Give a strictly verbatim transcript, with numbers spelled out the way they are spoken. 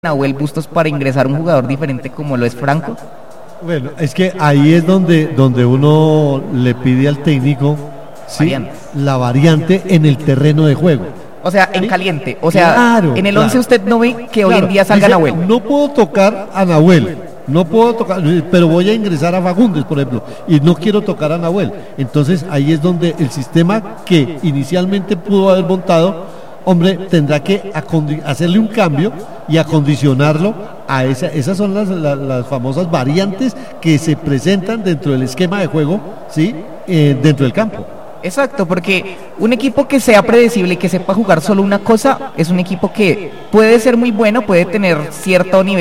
Nahuel Bustos para ingresar un jugador diferente como lo es Franco? Bueno, es que ahí es donde, donde uno le pide al técnico, ¿sí?, Variantes. la variante en el terreno de juego. O sea, en ¿Sí? caliente. O sea, Claro, en el claro. once usted no ve que hoy Claro, en día salga dice, Nahuel. No puedo tocar a Nahuel, no puedo tocar, pero voy a ingresar a Fagundes, por ejemplo, y no quiero tocar a Nahuel. Entonces ahí es donde el sistema que inicialmente pudo haber montado, hombre, tendrá que acondi- hacerle un cambio y acondicionarlo a esa. Esas son las, las, las famosas variantes que se presentan dentro del esquema de juego, ¿sí?, Eh, dentro del campo. Exacto, porque un equipo que sea predecible y que sepa jugar solo una cosa es un equipo que puede ser muy bueno, puede tener cierto nivel